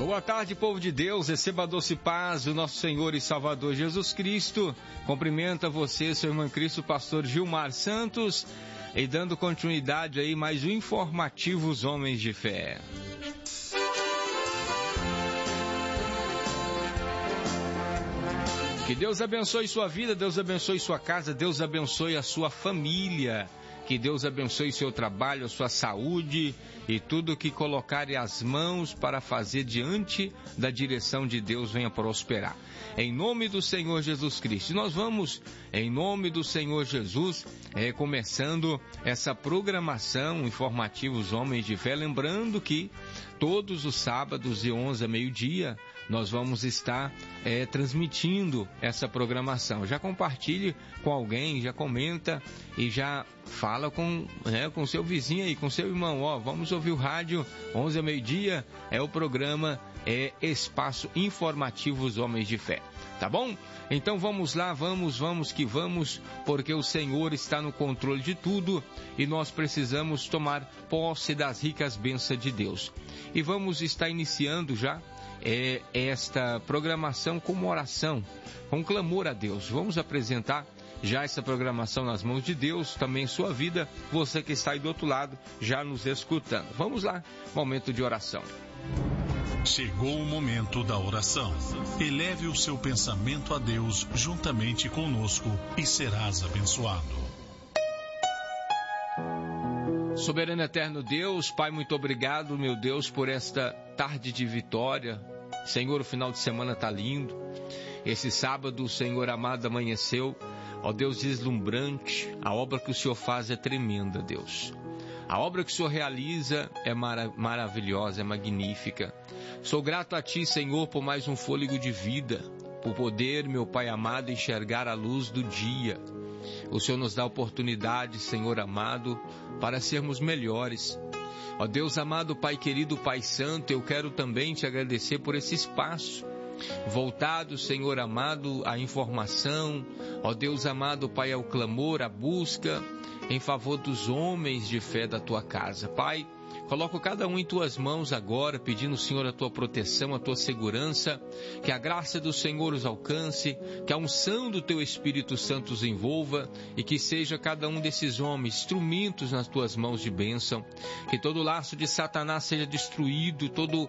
Boa tarde, povo de Deus, receba a doce paz do nosso Senhor e Salvador Jesus Cristo. Cumprimenta você, seu irmão Cristo, pastor Gilmar Santos, e dando continuidade aí mais um informativo Os Homens de Fé. Que Deus abençoe sua vida, Deus abençoe sua casa, Deus abençoe a sua família. Que Deus abençoe seu trabalho, a sua saúde e tudo que colocarem as mãos para fazer diante da direção de Deus venha prosperar. Em nome do Senhor Jesus Cristo. Nós vamos, em nome do Senhor Jesus, começando essa programação informativa Os Homens de Fé. Lembrando que todos os sábados de 11 a meio-dia nós vamos estar transmitindo essa programação. Já compartilhe com alguém, já comenta e já fala com seu vizinho aí, com seu irmão. Vamos ouvir o rádio 11 a meio-dia, o programa Espaço Informativo Os Homens de Fé. Tá bom? Então vamos lá, vamos que vamos, porque o Senhor está no controle de tudo e nós precisamos tomar posse das ricas bênçãos de Deus. E vamos estar iniciando já esta programação com uma oração, com clamor a Deus. Vamos apresentar já essa programação nas mãos de Deus, também sua vida, você que está aí do outro lado, já nos escutando. Vamos lá, momento de oração. Chegou o momento da oração. Eleve o seu pensamento a Deus juntamente conosco e serás abençoado. Soberano eterno Deus, Pai, muito obrigado, meu Deus, por esta tarde de vitória. Senhor, o final de semana está lindo. Esse sábado, o Senhor amado, amanheceu, ó Deus, deslumbrante. A obra que o Senhor faz é tremenda, Deus. A obra que o Senhor realiza é maravilhosa, é magnífica. Sou grato a Ti, Senhor, por mais um fôlego de vida, por poder, meu Pai amado, enxergar a luz do dia. O Senhor nos dá oportunidade, Senhor amado, para sermos melhores. Ó Deus amado, Pai querido, Pai santo, eu quero também Te agradecer por esse espaço voltado, Senhor amado, à informação. Ó Deus amado, Pai, ao clamor, à busca em favor dos homens de fé da Tua casa. Pai, coloco cada um em Tuas mãos agora, pedindo, Senhor, a Tua proteção, a Tua segurança, que a graça do Senhor os alcance, que a unção do Teu Espírito Santo os envolva e que seja cada um desses homens instrumentos nas Tuas mãos de bênção, que todo laço de Satanás seja destruído, todo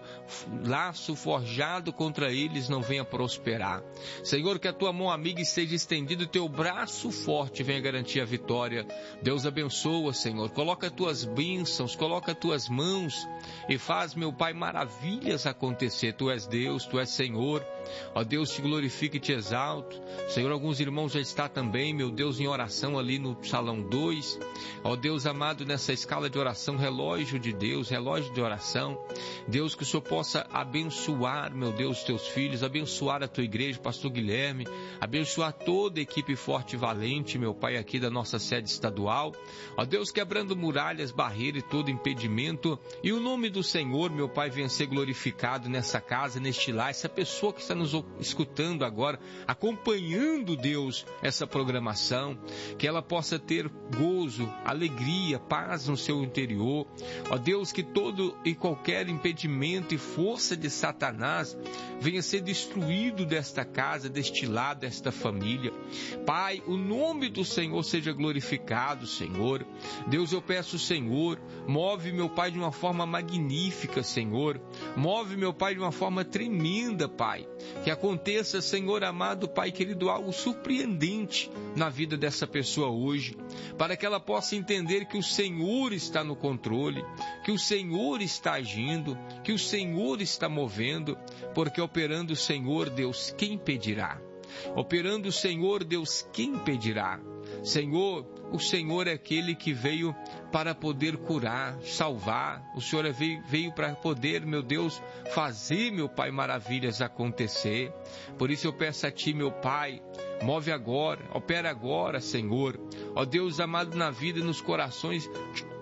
laço forjado contra eles não venha prosperar. Senhor, que a Tua mão amiga esteja estendida, o Teu braço forte venha garantir a vitória. Deus abençoa, Senhor, coloca as Tuas bênçãos, coloca as Tuas mãos e faz, meu Pai, maravilhas acontecer. Tu és Deus, Tu és Senhor. Ó Deus, Te glorifico e Te exalto. Senhor, alguns irmãos já estão também, meu Deus, em oração ali no salão 2. Ó Deus amado, nessa escala de oração, relógio de Deus, relógio de oração. Deus, que o Senhor possa abençoar, meu Deus, Teus filhos, abençoar a Tua igreja, Pastor Guilherme, abençoar toda a equipe forte e valente, meu Pai, aqui da nossa sede estadual. Ó Deus, quebrando muralhas, barreiras e todo impedimento. E o nome do Senhor, meu Pai, venha ser glorificado nessa casa, neste lar, essa pessoa que está nos escutando agora, acompanhando, Deus, essa programação, que ela possa ter gozo, alegria, paz no seu interior. Ó Deus, que todo e qualquer impedimento e força de Satanás venha ser destruído desta casa, deste lar, desta família. Pai, o nome do Senhor seja glorificado, Senhor. Deus, eu peço, Senhor, move, meu Pai, de uma forma magnífica, Senhor. Move, meu Pai, de uma forma tremenda, Pai. Que aconteça, Senhor amado, Pai querido, algo surpreendente na vida dessa pessoa hoje, para que ela possa entender que o Senhor está no controle, que o Senhor está agindo, que o Senhor está movendo, porque operando o Senhor, Deus, quem impedirá? Operando o Senhor, Deus, quem impedirá? Senhor, o Senhor é aquele que veio para poder curar, salvar. O Senhor veio para poder, meu Deus, fazer, meu Pai, maravilhas acontecer. Por isso eu peço a Ti, meu Pai, move agora, opera agora, Senhor. Ó Deus amado, na vida e nos corações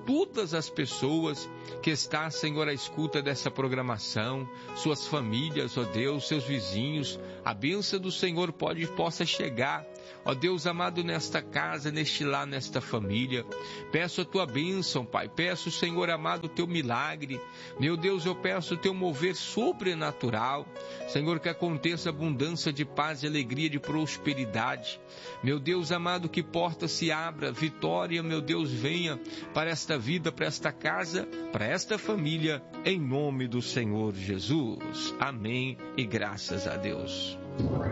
todas as pessoas que estão, Senhor, à escuta dessa programação, suas famílias, ó Deus, seus vizinhos. A bênção do Senhor possa chegar, ó Deus amado, nesta casa, neste lar, nesta família. Peço a tua bênção, Pai. Peço, Senhor amado, o teu milagre. Meu Deus, eu peço o teu mover sobrenatural. Senhor, que aconteça abundância de paz, de alegria, de prosperidade. Meu Deus amado, que porta se abra, vitória, meu Deus, venha para esta vida, para esta casa, para esta família, em nome do Senhor Jesus. Amém e graças a Deus.